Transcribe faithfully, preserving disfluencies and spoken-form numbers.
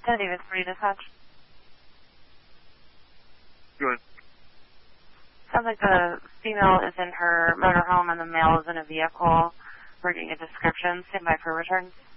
ten David three dispatch. Good. Sounds like the female is in her motorhome and the male is in a vehicle. We're getting a description. Stand by for return.